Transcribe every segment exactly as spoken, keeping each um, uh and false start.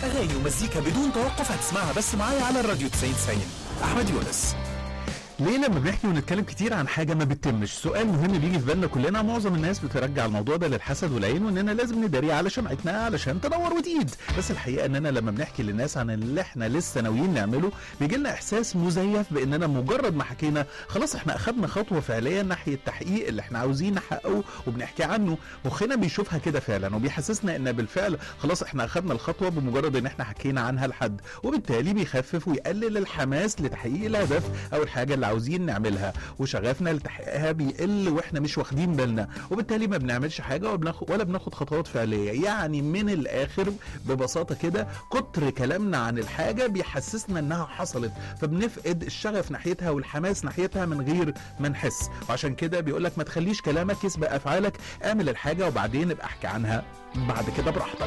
اغاني ومزيكا بدون توقف هتسمعها بس معايا على الراديو تسعين تسعين. احمد يونس. ليه لما بنحكي ونتكلم كتير عن حاجه ما بتتمش؟ سؤال مهم بيجي في بالنا كلنا. معظم الناس بترجع الموضوع ده للحسد والعين، واننا لازم نداري على شمعتنا علشان تنور وتزيد. بس الحقيقه اننا لما بنحكي للناس عن اللي احنا لسه ناويين نعمله بيجي لنا احساس مزيف باننا مجرد ما حكينا خلاص احنا اخدنا خطوه فعليا ناحيه تحقيق اللي احنا عاوزين نحققه وبنحكي عنه. مخنا بيشوفها كده فعلا وبيحسسنا ان بالفعل خلاص احنا اخدنا الخطوه بمجرد ان احنا حكينا عنها لحد، وبالتالي بيخفف ويقلل الحماس لتحقيق الهدف او الحاجه اللي عاوزين نعملها، وشغفنا لتحقيقها بيقل واحنا مش واخدين بالنا، وبالتالي ما بنعملش حاجه ولا بناخد خطوات فعليه. يعني من الاخر ببساطه كده كتر كلامنا عن الحاجه بيحسسنا انها حصلت، فبنفقد الشغف ناحيتها والحماس ناحيتها من غير ما نحس. وعشان كده بيقولك ما تخليش كلامك يسبق افعالك، اعمل الحاجه وبعدين ابقى احكي عنها بعد كده براحتك.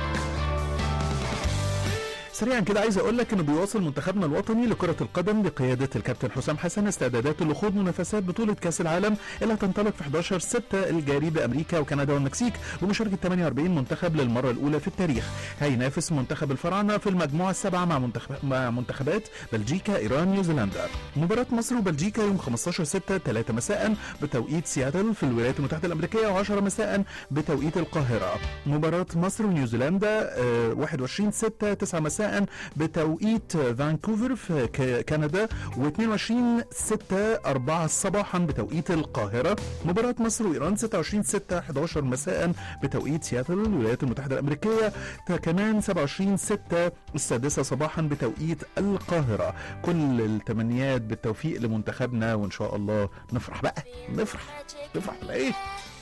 سريعا كده عايز اقول لك انه بيواصل منتخبنا الوطني لكرة القدم بقيادة الكابتن حسام حسن استعداداته لخوض منافسات بطولة كأس العالم اللي هتنطلق في احداشر ستة الجاري بامريكا وكندا والمكسيك بمشاركة ثمانية وأربعين منتخب للمرة الاولى في التاريخ. هينافس منتخب الفراعنة في المجموعة السابعة مع منتخب مع منتخبات بلجيكا، ايران، نيوزيلندا. مباراة مصر وبلجيكا يوم خمستاشر ستة ثلاثة مساء بتوقيت سياتل في الولايات المتحدة الامريكية وعشرة مساء بتوقيت القاهرة. مباراة مصر ونيوزيلندا واحد وعشرين ستة تسعة مساء بتوقيت فانكوفر في كندا، واثنين وعشرين ستة أربعة صباحا بتوقيت القاهرة. مباراة مصر وإيران ستة وعشرين ستة إحدى عشر مساء بتوقيت سياتل الولايات المتحدة الأمريكية، كمان سبعة وعشرين ستة السادسة صباحا بتوقيت القاهرة. كل التمنيات بالتوفيق لمنتخبنا، وإن شاء الله نفرح بقى نفرح نفرح على إيه؟